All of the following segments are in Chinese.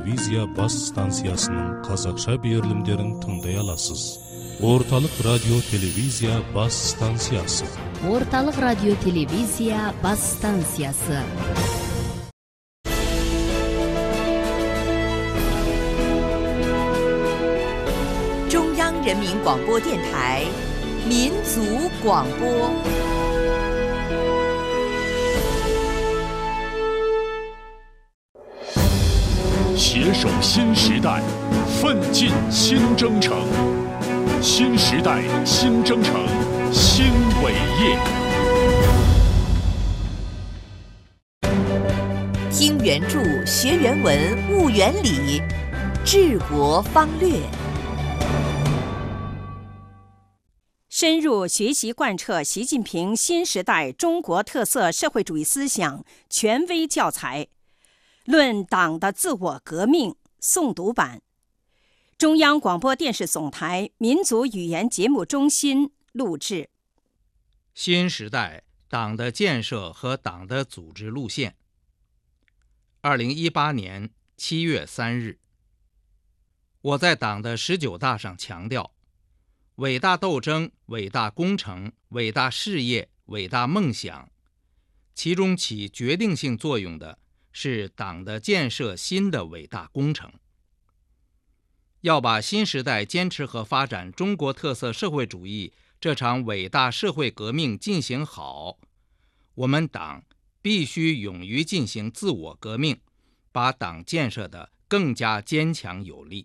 телевизия бас станциясының қазақша берілімдерін тыңдай аласыз. Орталық радио телевизия бас станциясы. Орталық радио телевизия бас станциясы. 中央人民广播电台民族广播。 携手新时代，奋进新征程。新时代新征程新伟业。 听原著，学原文，悟原理，治国方略。 深入学习贯彻习近平新时代中国特色社会主义思想权威教材，论党的自我革命诵读版，中央广播电视总台民族语言节目中心录制。 新时代党的建设和党的组织路线。2018年7月3日，我在党的19大上强调，伟大斗争、伟大工程、伟大事业、伟大梦想，其中起决定性作用的是党的建设新的伟大工程。要把新时代坚持和发展中国特色社会主义这场伟大社会革命进行好，我们党必须勇于进行自我革命，把党建设得更加坚强有力。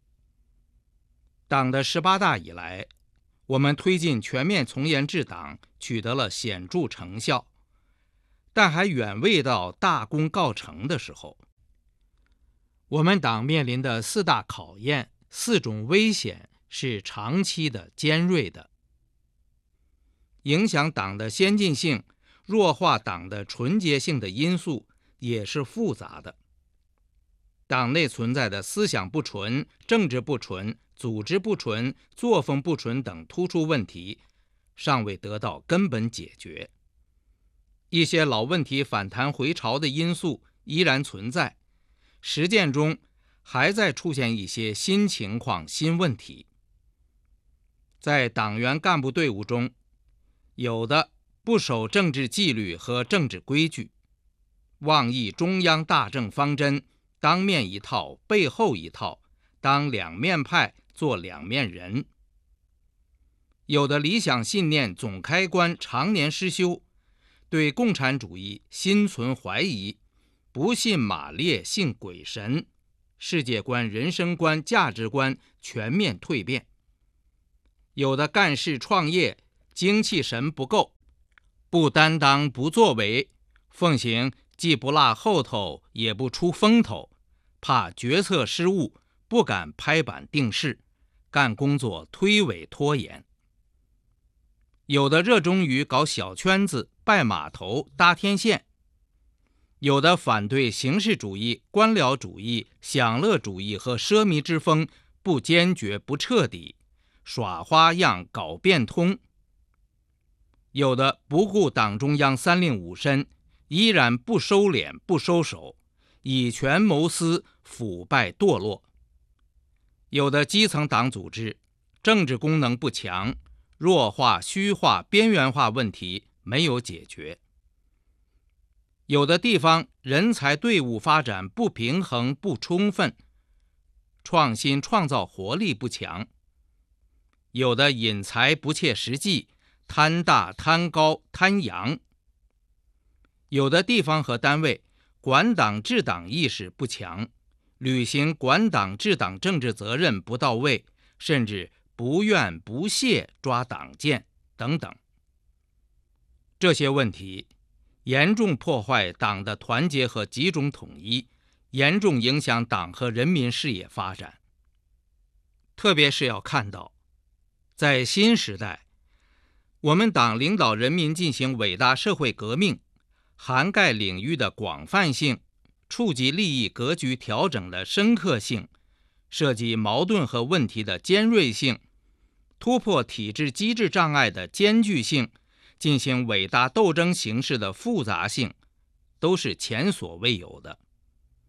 党的18大以来，我们推进全面从严治党取得了显著成效，但还远未到大功告成的时候。我们党面临的4大考验、4种危险是长期的、尖锐的，影响党的先进性、弱化党的纯洁性的因素也是复杂的。党内存在的思想不纯、政治不纯、组织不纯、作风不纯等突出问题尚未得到根本解决，一些老问题反弹回潮的因素依然存在，实践中还在出现一些新情况、新问题。在党员干部队伍中，有的不守政治纪律和政治规矩，妄议中央大政方针，当面一套背后一套，当两面派做两面人。有的理想信念总开关常年失修，对共产主义心存怀疑，不信马列，信鬼神，世界观、人生观、价值观全面蜕变。有的干事创业精气神不够，不担当不作为，奉行既不落后头也不出风头，怕决策失误，不敢拍板定事，干工作推诿拖延。有的热衷于搞小圈子、拜码头、搭天线，有的反对形式主义、官僚主义、享乐主义和奢靡之风，不坚决不彻底，耍花样搞变通。有的不顾党中央3令5申，依然不收敛不收手，以权谋私，腐败堕落。有的基层党组织政治功能不强，弱化、虚化、边缘化问题没有解决。有的地方人才队伍发展不平衡不充分，创新创造活力不强。有的引才不切实际，贪大贪高贪洋。有的地方和单位管党治党意识不强，履行管党治党政治责任不到位，甚至不愿不屑抓党建等等。这些问题严重破坏党的团结和集中统一，严重影响党和人民事业发展。特别是要看到，在新时代，我们党领导人民进行伟大社会革命，涵盖领域的广泛性，触及利益格局调整的深刻性，涉及矛盾和问题的尖锐性，突破体制机制障碍的艰巨性，进行伟大斗争形式的复杂性，都是前所未有的。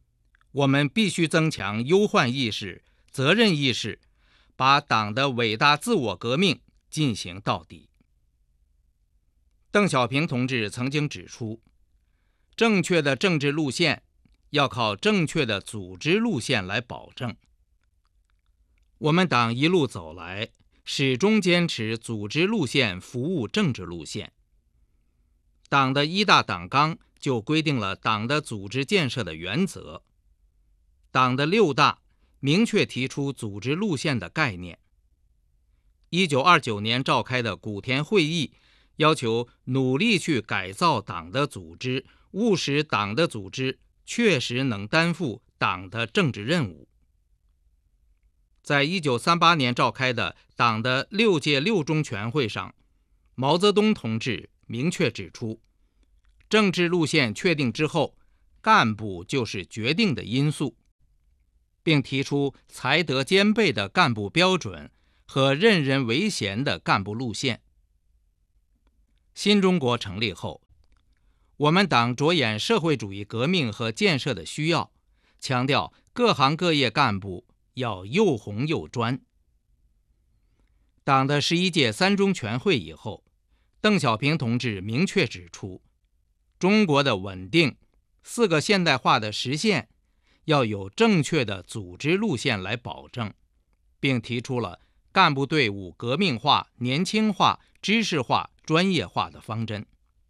我们必须增强忧患意识、责任意识，把党的伟大自我革命进行到底。邓小平同志曾经指出，正确的政治路线要靠正确的组织路线来保证。我们党一路走来，始终坚持组织路线服务政治路线。党的1大党纲就规定了党的组织建设的原则，党的6大明确提出组织路线的概念。1929年召开的古田会议要求努力去改造党的组织，务使党的组织确实能担负党的政治任务。在1938年召开的党的6届6中全会上，毛泽东同志明确指出，政治路线确定之后，干部就是决定的因素，并提出才德兼备的干部标准和任人唯贤的干部路线。新中国成立后，我们党着眼社会主义革命和建设的需要，强调各行各业干部要又红又专。党的11届3中全会以后，邓小平同志明确指出，中国的稳定、4个现代化的实现要有正确的组织路线来保证，并提出了干部队伍革命化、年轻化、知识化、专业化的方针。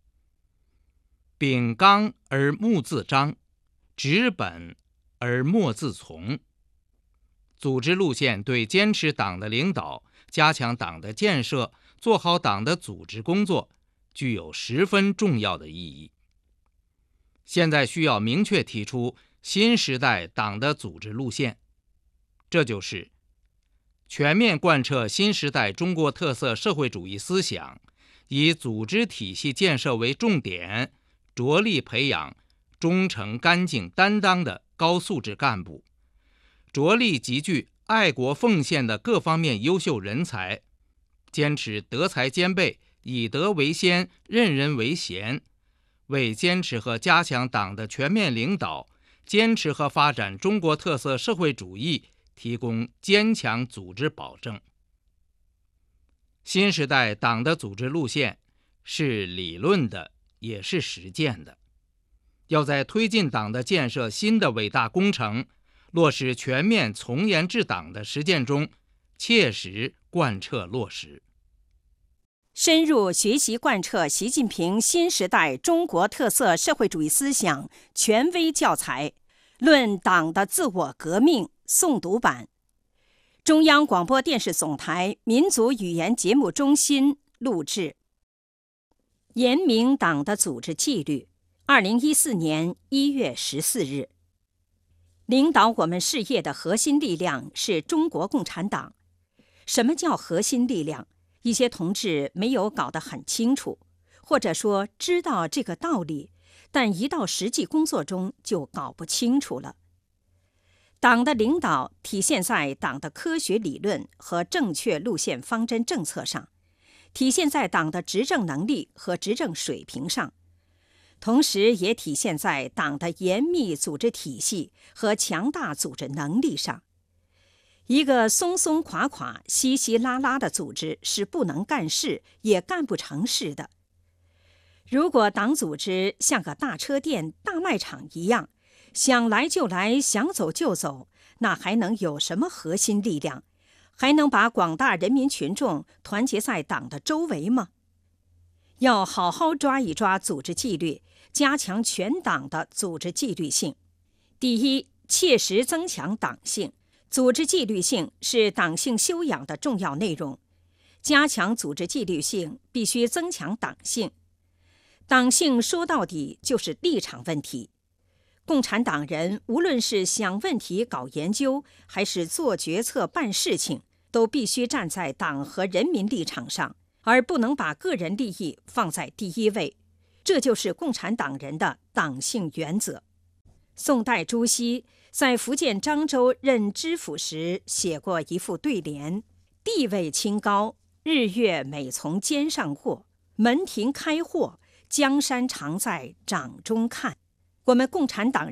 秉纲而目自彰，执本而莫自从。组织路线对坚持党的领导、加强党的建设、做好党的组织工作具有十分重要的意义。现在需要明确提出新时代党的组织路线，这就是全面贯彻新时代中国特色社会主义思想，以组织体系建设为重点，着力培养忠诚、干净、担当的高素质干部，着力集聚爱国奉献的各方面优秀人才，坚持德才兼备、以德为先、任人为贤，为坚持和加强党的全面领导，坚持和发展中国特色社会主义提供坚强组织保证。新时代党的组织路线是理论的，也是实践的，要在推进党的建设新的伟大工程、落实全面从严治党的实践中切实贯彻落实。 深入学习贯彻习近平新时代中国特色社会主义思想权威教材《论党的自我革命》诵读版，中央广播电视总台民族语言节目中心录制。严明党的组织纪律，2014年1月14日。领导我们事业的核心力量是中国共产党。什么叫核心力量？一些同志没有搞得很清楚，或者说知道这个道理，但一到实际工作中就搞不清楚了。党的领导体现在党的科学理论和正确路线方针政策上，体现在党的执政能力和执政水平上，同时也体现在党的严密组织体系和强大组织能力上。一个松松垮垮、稀稀拉拉的组织是不能干事，也干不成事的。如果党组织像个大车店、大卖场一样，想来就来，想走就走，那还能有什么核心力量？还能把广大人民群众团结在党的周围吗？要好好抓一抓组织纪律，加强全党的组织纪律性。第一，切实增强党性。组织纪律性是党性修养的重要内容，加强组织纪律性必须增强党性。党性说到底就是立场问题。共产党人无论是想问题、搞研究，还是做决策、办事情，都必须站在党和人民立场上，而不能把个人利益放在第一位。这就是共产党人的党性原则。宋代朱熹在福建漳州任知府时写过一副对联：地位清高，日月每从肩上过，门庭开货，江山常在掌中看。我们共产党人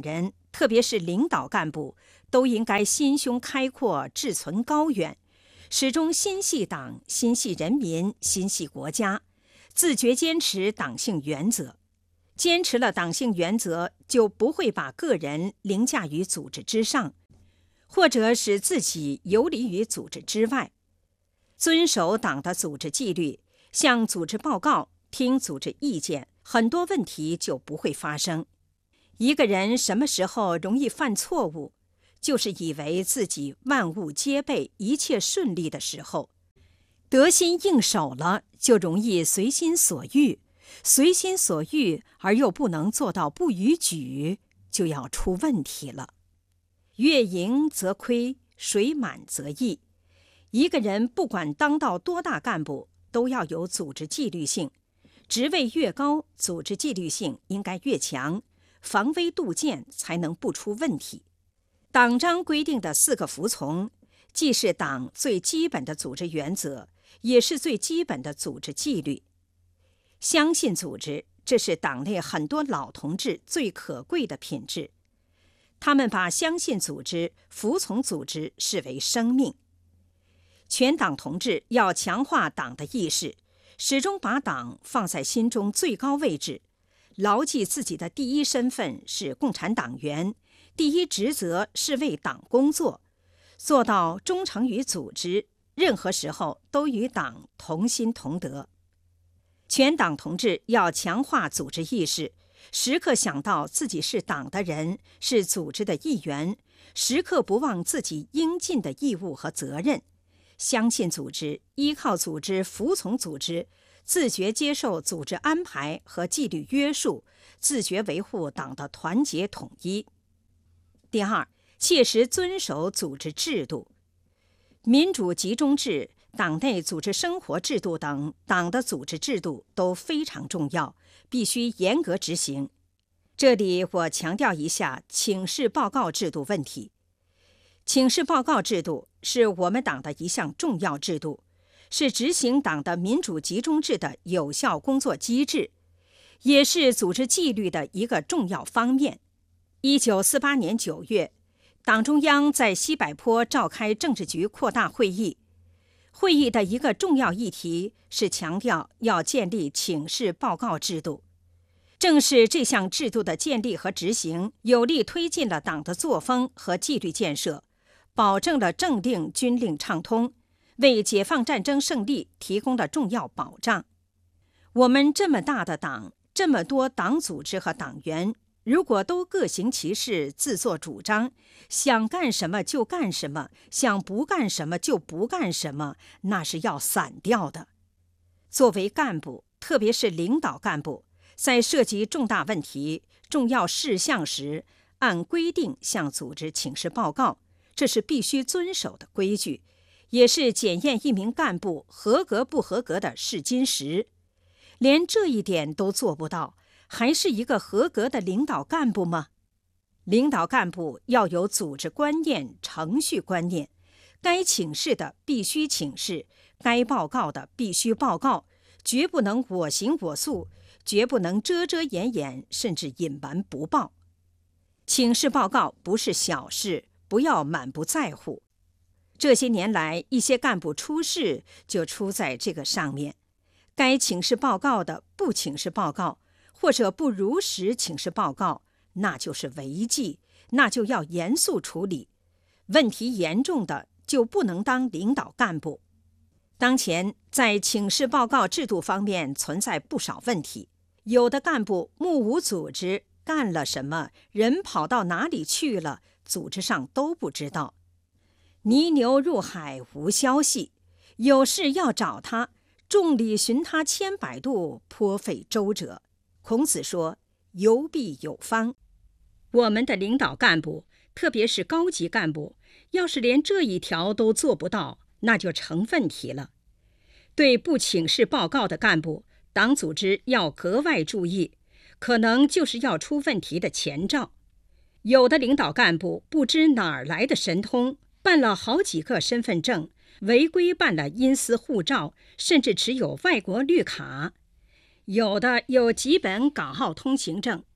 特别是领导干部，都应该心胸开阔，志存高远，始终心系党、心系人民、心系国家，自觉坚持党性原则。坚持了党性原则，就不会把个人凌驾于组织之上，或者使自己游离于组织之外。遵守党的组织纪律，向组织报告，听组织意见，很多问题就不会发生。一个人什么时候容易犯错误，就是以为自己万物皆备，一切顺利的时候。得心应手了，就容易随心所欲，随心所欲而又不能做到不逾矩，就要出问题了。月盈则亏，水满则溢。一个人不管当到多大干部，都要有组织纪律性，职位越高，组织纪律性应该越强，防微杜渐才能不出问题。党章规定的4个服从，既是党最基本的组织原则，也是最基本的组织纪律。相信组织，这是党内很多老同志最可贵的品质。他们把相信组织、服从组织视为生命。全党同志要强化党的意识，始终把党放在心中最高位置，牢记自己的第一身份是共产党员，第一职责是为党工作，做到忠诚于组织，任何时候都与党同心同德。全党同志要强化组织意识，时刻想到自己是党的人，是组织的一员，时刻不忘自己应尽的义务和责任，相信组织，依靠组织，服从组织，自觉接受组织安排和纪律约束，自觉维护党的团结统一。第二，切实遵守组织制度。民主集中制、党内组织生活制度等党的组织制度都非常重要，必须严格执行。这里我强调一下请示报告制度问题。请示报告制度是我们党的一项重要制度，是执行党的民主集中制的有效工作机制，也是组织纪律的一个重要方面。1948年9月，党中央在西柏坡召开政治局扩大会议，会议的一个重要议题是强调要建立请示报告制度。正是这项制度的建立和执行，有力推进了党的作风和纪律建设，保证了政令军令畅通，为解放战争胜利提供了重要保障。我们这么大的党，这么多党组织和党员，如果都各行其事，自作主张，想干什么就干什么，想不干什么就不干什么，那是要散掉的。作为干部，特别是领导干部，在涉及重大问题、重要事项时，按规定向组织请示报告，这是必须遵守的规矩，也是检验一名干部合格不合格的试金石。连这一点都做不到，还是一个合格的领导干部吗？领导干部要有组织观念、程序观念，该请示的必须请示，该报告的必须报告，绝不能我行我素，绝不能遮遮掩掩，甚至隐瞒不报。请示报告不是小事，不要满不在乎。这些年来，一些干部出事就出在这个上面，该请示报告的不请示报告，或者不如实请示报告，那就是违纪，那就要严肃处理。问题严重的就不能当领导干部。当前在请示报告制度方面存在不少问题，有的干部目无组织，干了什么，人跑到哪里去了，组织上都不知道。泥牛入海无消息，有事要找他，众里寻他千百度，颇费周折。孔子说，游必有方。我们的领导干部，特别是高级干部，要是连这一条都做不到，那就成问题了。对不请示报告的干部，党组织要格外注意，可能就是要出问题的前兆。有的领导干部不知哪儿来的神通，办了好几个身份证，违规办了阴私护照，甚至持有外国绿卡。有的有几本港澳通行证，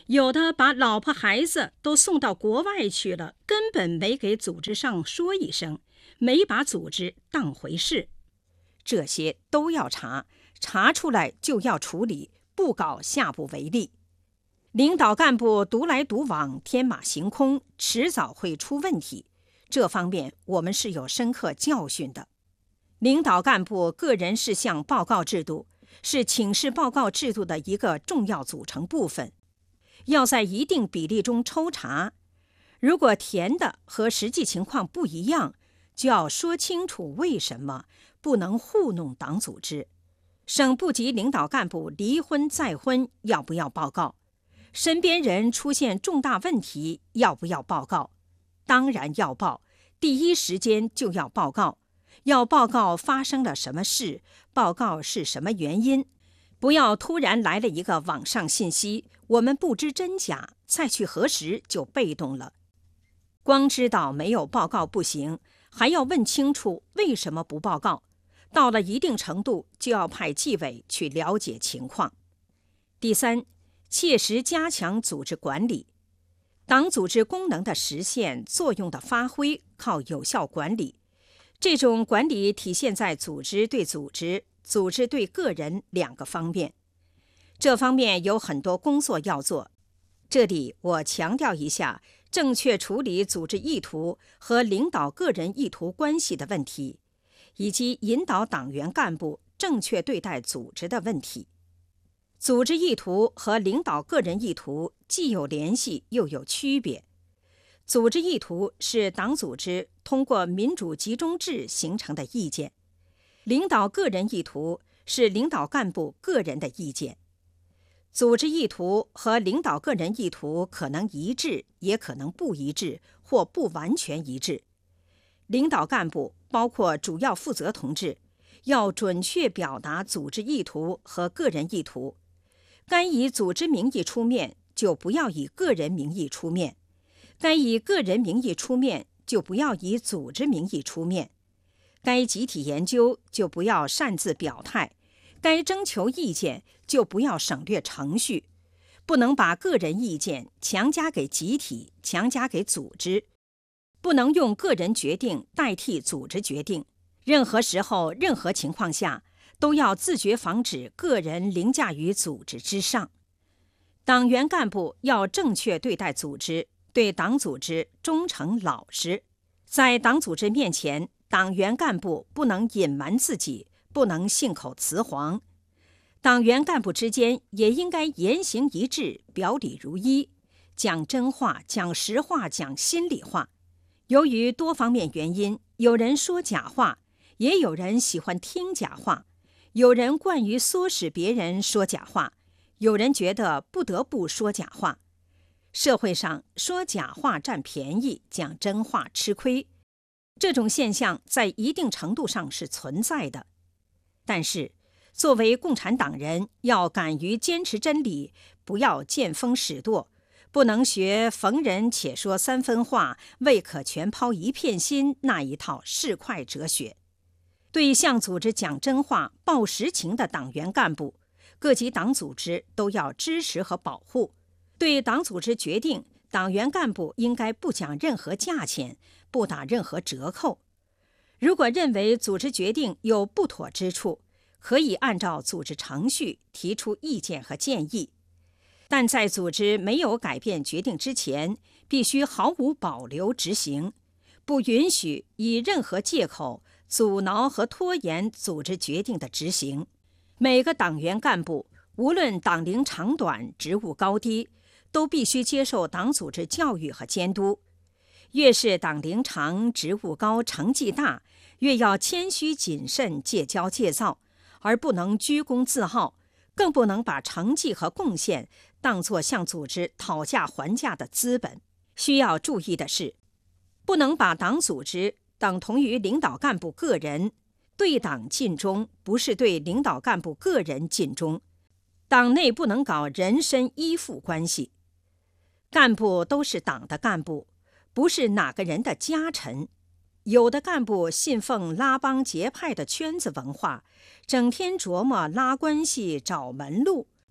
有的把老婆孩子都送到国外去了，根本没给组织上说一声，没把组织当回事。这些都要查，查出来就要处理，不搞下不为例。领导干部独来独往，天马行空，迟早会出问题。这方面我们是有深刻教训的。领导干部个人事项报告制度是请示报告制度的一个重要组成部分，要在一定比例中抽查。如果填的和实际情况不一样，就要说清楚为什么，不能糊弄党组织。省部级领导干部离婚再婚要不要报告？身边人出现重大问题要不要报告？当然要报，第一时间就要报告。要报告发生了什么事，报告是什么原因，不要突然来了一个网上信息，我们不知真假，再去核实就被动了。光知道没有报告不行，还要问清楚为什么不报告。到了一定程度，就要派纪委去了解情况。第三，切实加强组织管理。党组织功能的实现、作用的发挥，靠有效管理。这种管理体现在组织对组织、组织对个人两个方面。这方面有很多工作要做。这里我强调一下，正确处理组织意图和领导个人意图关系的问题，以及引导党员干部正确对待组织的问题。组织意图和领导个人意图既有联系又有区别。组织意图是党组织通过民主集中制形成的意见，领导个人意图是领导干部个人的意见。组织意图和领导个人意图可能一致，也可能不一致，或不完全一致。领导干部包括主要负责同志，要准确表达组织意图和个人意图。该以组织名义出面，就不要以个人名义出面；该以个人名义出面，就不要以组织名义出面；该集体研究，就不要擅自表态；该征求意见，就不要省略程序。不能把个人意见强加给集体，强加给组织。不能用个人决定代替组织决定。任何时候、任何情况下，都要自觉防止个人凌驾于组织之上。党员干部要正确对待组织，对党组织忠诚老实。在党组织面前，党员干部不能隐瞒自己，不能信口雌黄。党员干部之间也应该言行一致，表里如一，讲真话，讲实话，讲心里话。由于多方面原因，有人说假话，也有人喜欢听假话，有人惯于唆使别人说假话，有人觉得不得不说假话。社会上说假话占便宜，讲真话吃亏，这种现象在一定程度上是存在的。但是作为共产党人，要敢于坚持真理，不要见风使舵，不能学逢人且说三分话，未可全抛一片心那一套市侩哲学。对向组织讲真话、报实情的党员干部，各级党组织都要支持和保护。对党组织决定，党员干部应该不讲任何价钱，不打任何折扣。如果认为组织决定有不妥之处，可以按照组织程序提出意见和建议，但在组织没有改变决定之前，必须毫无保留执行，不允许以任何借口阻挠和拖延组织决定的执行。每个党员干部，无论党龄长短、职务高低，都必须接受党组织教育和监督。越是党龄长、职务高、成绩大，越要谦虚谨慎、戒骄戒躁，而不能居功自傲，更不能把成绩和贡献当作向组织讨价还价的资本。需要注意的是，不能把党组织等同于领导干部个人。对党尽忠，不是对领导干部个人尽忠。党内不能搞人身依附关系。干部都是党的干部，不是哪个人的家臣。有的干部信奉拉帮结派的圈子文化，整天琢磨拉关系、找门路，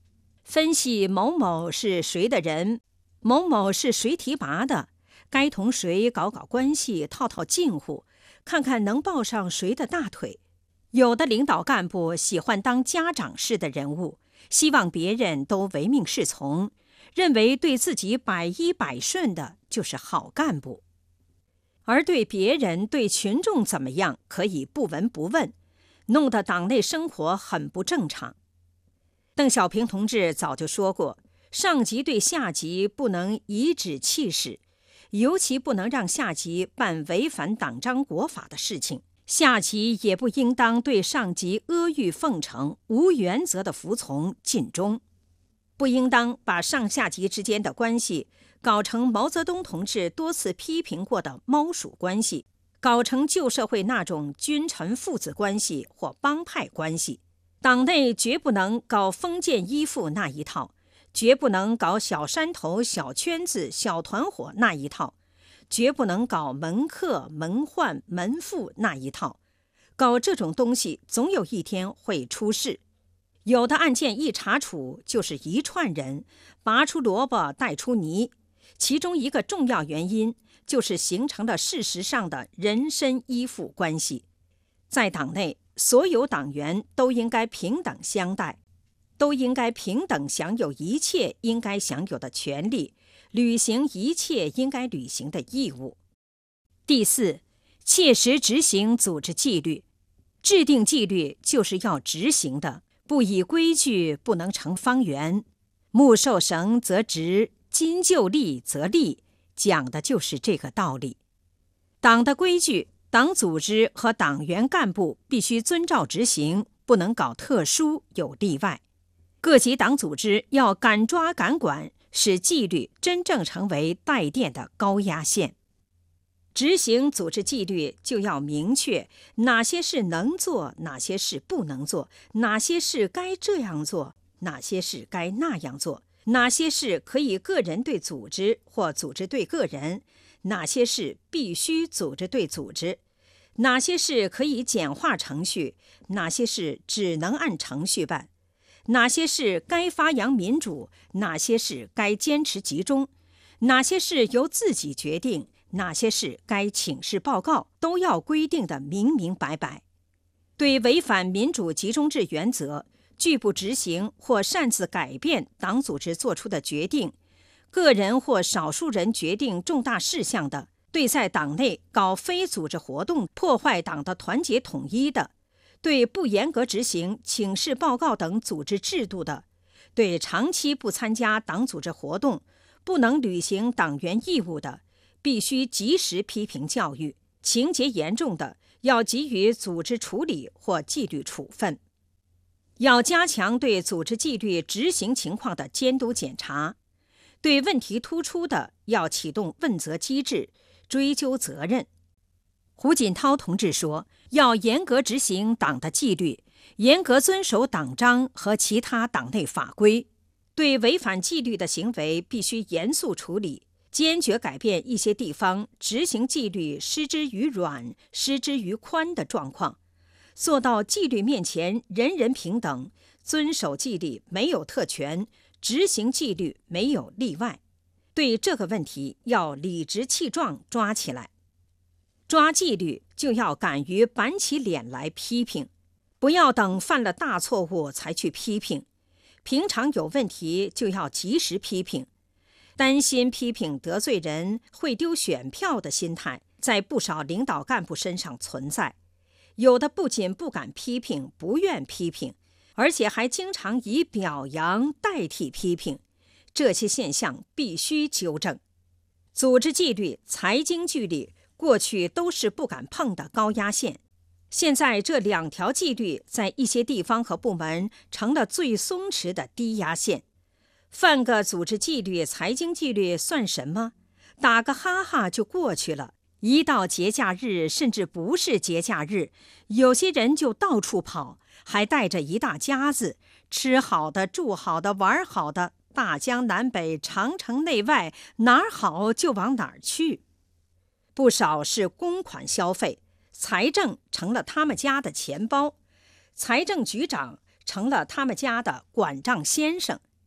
分析某某是谁的人，某某是谁提拔的，该同谁搞关系，套近乎，看看能抱上谁的大腿。有的领导干部喜欢当家长式的人物，希望别人都唯命是从，认为对自己百依百顺的就是好干部，而对别人对群众怎么样可以不闻不问，弄得党内生活很不正常。邓小平同志早就说过，上级对下级不能颐指气使，尤其不能让下级办违反党章国法的事情，下级也不应当对上级阿谀奉承、无原则的服从尽忠，不应当把上下级之间的关系搞成毛泽东同志多次批评过的猫鼠关系，搞成旧社会那种君臣父子关系或帮派关系。党内绝不能搞封建依附那一套，绝不能搞小山头、小圈子、小团伙那一套，绝不能搞门客、门宦、门富那一套。搞这种东西总有一天会出事。有的案件一查处就是一串人，拔出萝卜带出泥，其中一个重要原因就是形成了事实上的人身依附关系。在党内，所有党员都应该平等相待，都应该平等享有一切应该享有的权利，履行一切应该履行的义务。第四，切实执行组织纪律。制定纪律就是要执行的，不以规矩不能成方圆。木受绳则直，金就立则立，讲的就是这个道理。党的规矩，党组织和党员干部必须遵照执行，不能搞特殊有例外。各级党组织要敢抓敢管，使纪律真正成为带电的高压线。执行组织纪律就要明确哪些事能做，哪些事不能做，哪些事该这样做，哪些事该那样做，哪些事可以个人对组织或组织对个人，哪些事必须组织对组织，哪些事可以简化程序，哪些事只能按程序办，哪些事该发扬民主，哪些事该坚持集中，哪些事由自己决定，哪些事该请示报告，都要规定得明明白白。对违反民主集中制原则、拒不执行或擅自改变党组织作出的决定，个人或少数人决定重大事项的，对在党内搞非组织活动破坏党的团结统一的，对不严格执行请示报告等组织制度的，对长期不参加党组织活动、不能履行党员义务的，必须及时批评教育，情节严重的要给予组织处理或纪律处分。要加强对组织纪律执行情况的监督检查，对问题突出的要启动问责机制，追究责任。胡锦涛同志说，要严格执行党的纪律，严格遵守党章和其他党内法规，对违反纪律的行为必须严肃处理，坚决改变一些地方执行纪律失之于软、失之于宽的状况，做到纪律面前人人平等，遵守纪律没有特权，执行纪律没有例外。对这个问题要理直气壮抓起来。抓纪律就要敢于板起脸来批评，不要等犯了大错误才去批评，平常有问题就要及时批评。担心批评得罪人会丢选票的心态在不少领导干部身上存在，有的不仅不敢批评、不愿批评，而且还经常以表扬代替批评，这些现象必须纠正。组织纪律、财经纪律过去都是不敢碰的高压线，现在这两条纪律在一些地方和部门成了最松弛的低压线。犯个组织纪律、财经纪律算什么？打个哈哈就过去了。一到节假日，甚至不是节假日，有些人就到处跑，还带着一大家子，吃好的、住好的、玩好的，大江南北、长城内外，哪儿好就往哪儿去。不少是公款消费，财政成了他们家的钱包，财政局长成了他们家的管账先生。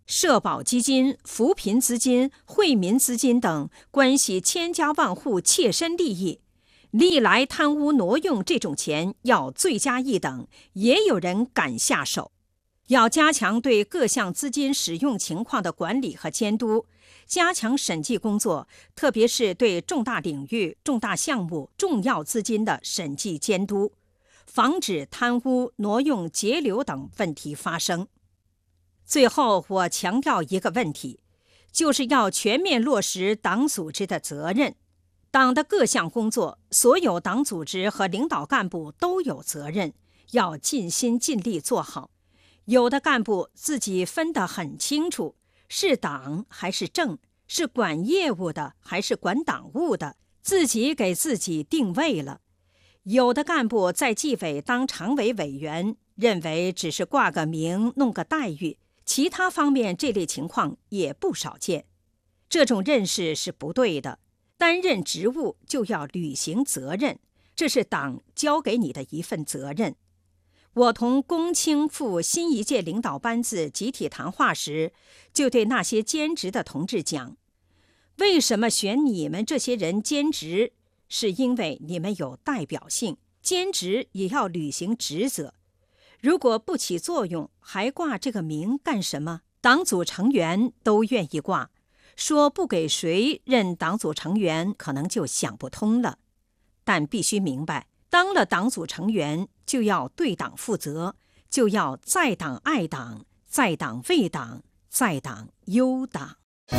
社保基金、扶贫资金、惠民资金等关系千家万户切身利益，历来贪污挪用这种钱要罪加一等，也有人敢下手。要加强对各项资金使用情况的管理和监督，加强审计工作，特别是对重大领域、重大项目、重要资金的审计监督，防止贪污、挪用、截留等问题发生。最后，我强调一个问题，就是要全面落实党组织的责任。党的各项工作，所有党组织和领导干部都有责任，要尽心尽力做好。有的干部自己分得很清楚，是党还是政，是管业务的还是管党务的，自己给自己定位了。有的干部在纪委当常委委员，认为只是挂个名弄个待遇，其他方面这类情况也不少见。这种认识是不对的，担任职务就要履行责任，这是党交给你的一份责任。我同龚清赴新一届领导班子集体谈话时，就对那些兼职的同志讲，为什么选你们这些人兼职，是因为你们有代表性，兼职也要履行职责。如果不起作用，还挂这个名干什么？党组成员都愿意挂，说不给谁任党组成员，可能就想不通了。但必须明白，当了党组成员，就要对党负责，就要在党爱党，在党为党，在党忧党。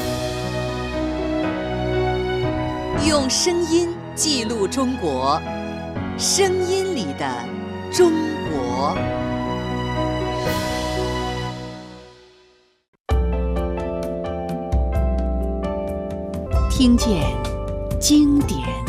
用声音记录中国，声音里的中国。 听见经典